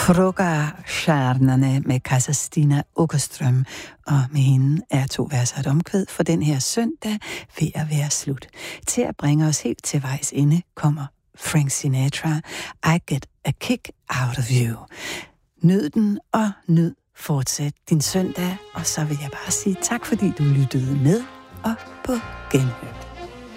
Frågarstjärnerne med Kajsa Stina Åkerström, og med hende er 2 vers og et omkvæd for den her søndag ved at være slut. Til at bringe os helt til vejs ende kommer Frank Sinatra, I Get a Kick Out of You. Nyd den og nyd fortsæt din søndag, og så vil jeg bare sige tak, fordi du lyttede med, og på genhør.